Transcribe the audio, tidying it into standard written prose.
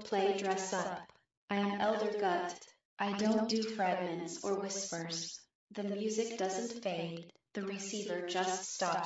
play dress up. I am Elder Gut. I don't do fragments or whispers. The music doesn't fade, the receiver just stops